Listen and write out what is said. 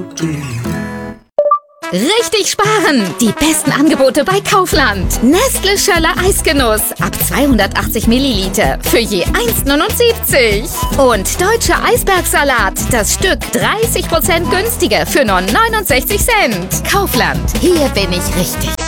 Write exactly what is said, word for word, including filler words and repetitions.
Richtig sparen! Die besten Angebote bei Kaufland. Nestle Schöller Eisgenuss ab zweihundertachtzig Milliliter für je eins neunundsiebzig. Und Deutscher Eisbergsalat, das Stück dreißig Prozent günstiger für nur neunundsechzig Cent. Kaufland, hier bin ich richtig.